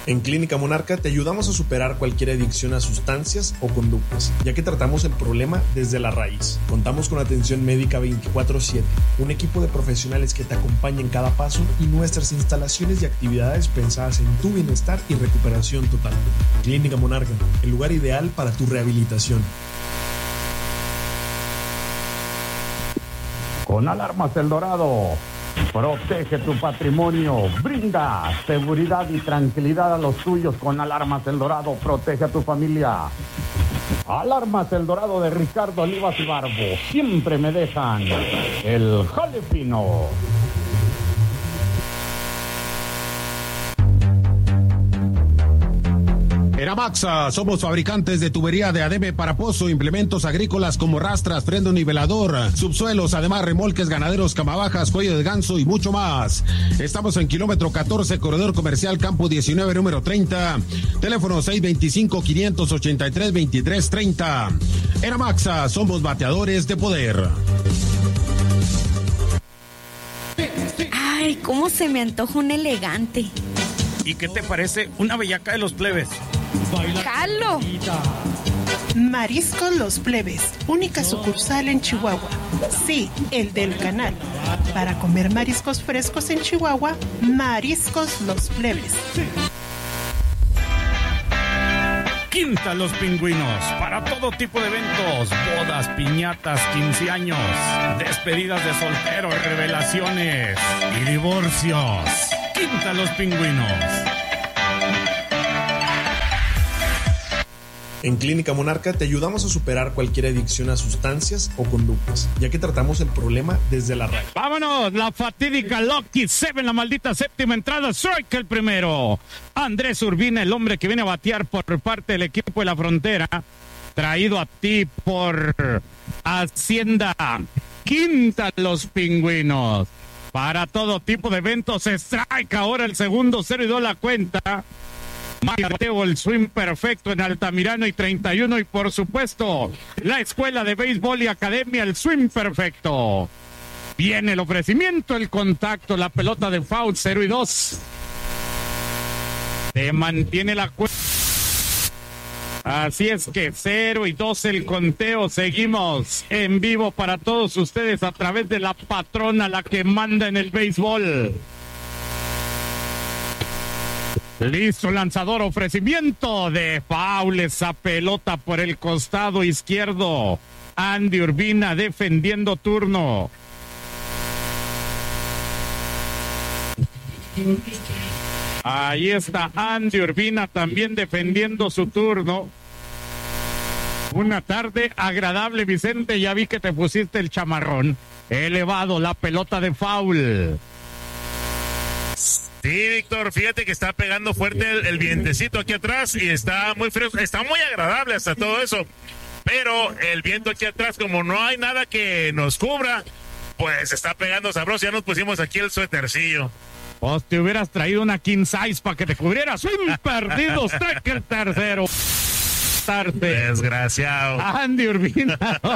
En Clínica Monarca te ayudamos a superar cualquier adicción a sustancias o conductas, ya que tratamos el problema desde la raíz. Contamos con atención médica 24/7, un equipo de profesionales que te acompaña en cada paso y nuestras instalaciones y actividades pensadas en tu bienestar y recuperación total. Clínica Monarca, el lugar ideal para tu rehabilitación. Con Alarmas El Dorado, protege tu patrimonio, brinda seguridad y tranquilidad a los tuyos. Con Alarmas El Dorado, protege a tu familia. Alarmas El Dorado de Ricardo Olivas y Barbo, siempre me dejan el jale fino. Eramaxa, somos fabricantes de tubería de ADM para pozo, implementos agrícolas como rastras, freno nivelador, subsuelos, además remolques ganaderos, camabajas, cuello de ganso y mucho más. Estamos en kilómetro 14, corredor comercial Campo 19, número 30, teléfono 625-583-2330. Eramaxa, somos bateadores de poder. Ay, cómo se me antoja un elegante. ¿Y qué te parece una bellaca de los plebes? ¡Jalo! Mariscos Los Plebes, única sucursal en Chihuahua. Sí, el del canal. Para comer mariscos frescos en Chihuahua, Mariscos Los Plebes. Quinta Los Pingüinos, para todo tipo de eventos, bodas, piñatas, 15 años, despedidas de soltero, revelaciones y divorcios. Quinta Los Pingüinos. En Clínica Monarca te ayudamos a superar cualquier adicción a sustancias o conductas, ya que tratamos el problema desde la raíz. ¡Vámonos! La fatídica Lucky Seven, la maldita séptima entrada, strike el primero. Andrés Urbina, el hombre que viene a batear por parte del equipo de la Frontera, traído a ti por Hacienda. Quinta Los Pingüinos. Para todo tipo de eventos, strike ahora el segundo, 0-2 la cuenta. Mateo, el swing perfecto en Altamirano y 31, y por supuesto la escuela de béisbol y academia, el swing perfecto. Viene el ofrecimiento, el contacto, la pelota de foul, 0-2. Se mantiene la cuenta. Así es que 0-2 el conteo. Seguimos en vivo para todos ustedes a través de la patrona, la que manda en el béisbol. Listo, lanzador, ofrecimiento de foul, esa pelota por el costado izquierdo. Andy Urbina defendiendo turno. Ahí está Andy Urbina también defendiendo su turno. Una tarde agradable, Vicente. Ya vi que te pusiste el chamarrón. Elevado, la pelota de foul. Sí, Víctor, fíjate que está pegando fuerte el vientecito aquí atrás y está muy fresco, está muy agradable hasta todo eso. Pero el viento aquí atrás, como no hay nada que nos cubra, pues está pegando sabroso. Ya nos pusimos aquí el suétercillo. Pues te hubieras traído una king size para que te cubrieras. Un perdido, strike el tercero. Desgraciado. Andy Urbina.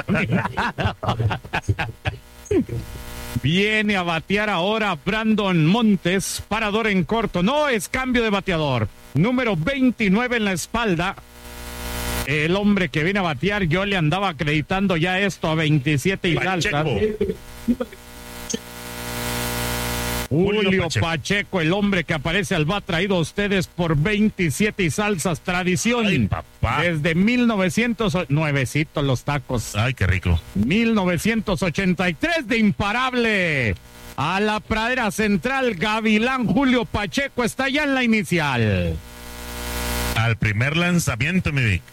Viene a batear ahora Brandon Montes, parador en corto. No, es cambio de bateador. Número 29 en la espalda. El hombre que viene a batear, yo le andaba acreditando ya esto a 27 y altas. Julio Pacheco, el hombre que aparece al bat, traído a ustedes por 27 y salsas, tradición. Ay, papá. Desde 1900, nuevecitos los tacos. Ay, qué rico. 1983 de imparable. A la pradera central, Gavilán Julio Pacheco está ya en la inicial. Al primer lanzamiento, mi Vic.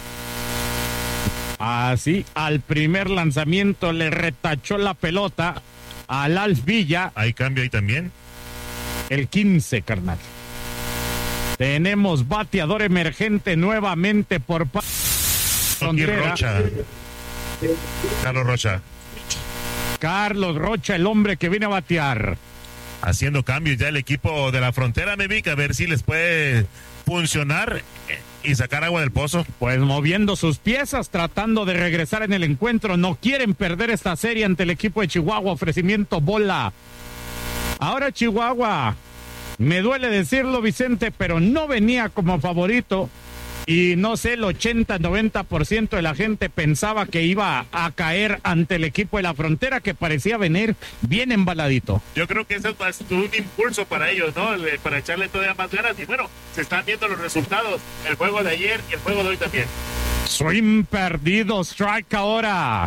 Así, al primer lanzamiento le retachó la pelota al Alf Villa. ¿Hay cambio ahí también? El 15, carnal. Tenemos bateador emergente nuevamente por Rocha. Carlos Rocha. Carlos Rocha, el hombre que viene a batear. Haciendo cambios ya el equipo de la Frontera, me vi, a ver si les puede funcionar y sacar agua del pozo. Pues moviendo sus piezas, tratando de regresar en el encuentro. No quieren perder esta serie ante el equipo de Chihuahua. Ofrecimiento bola. Ahora Chihuahua Me duele decirlo, Vicente, pero no venía como favorito. Y no sé, el 80-90% de la gente pensaba que iba a caer ante el equipo de la Frontera, que parecía venir bien embaladito. Yo creo que eso es un impulso para ellos, ¿no? Para echarle todavía más ganas. Y bueno, se están viendo los resultados. El juego de ayer y el juego de hoy también. Swing perdido, strike ahora.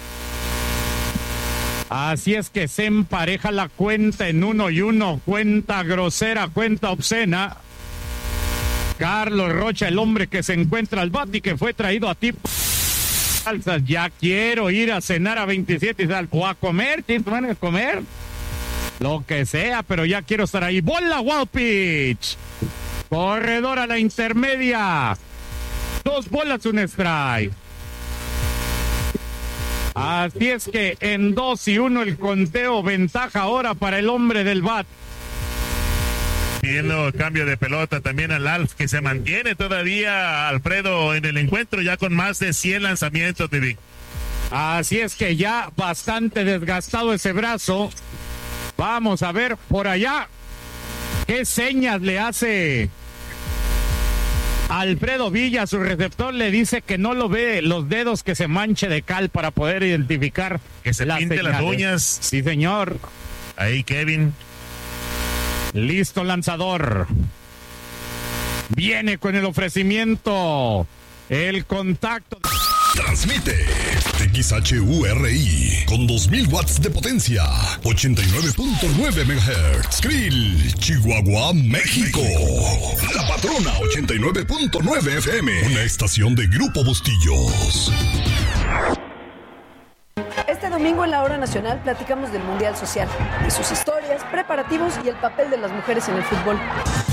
Así es que se empareja la cuenta en 1-1, cuenta grosera, cuenta obscena. Carlos Rocha, el hombre que se encuentra al bate y que fue traído a ti. Salsas, ya quiero ir a cenar a 27 y tal, o a comer, ¿tienes a comer? Lo que sea, pero ya quiero estar ahí. Bola, wild pitch. Corredor a la intermedia. 2 bolas, un strike. Así es que en 2-1 el conteo, ventaja ahora para el hombre del bat. Pidiendo cambio de pelota también al Alf, que se mantiene todavía, Alfredo, en el encuentro ya con más de 100 lanzamientos de Vic. Así es que ya bastante desgastado ese brazo. Vamos a ver por allá qué señas le hace Alfredo Villa. Su receptor le dice que no lo ve los dedos, que se manche de cal para poder identificar. Que se pinte señales. Las uñas. Sí, señor. Ahí Kevin. Listo, lanzador. Viene con el ofrecimiento. El contacto. Transmite XHURI con 2000 watts de potencia, 89.9 MHz. Krill, Chihuahua, México. La Patrona 89.9 FM. Una estación de Grupo Bustillos. Este domingo en la Hora Nacional platicamos del Mundial Social, de sus historias, preparativos y el papel de las mujeres en el fútbol.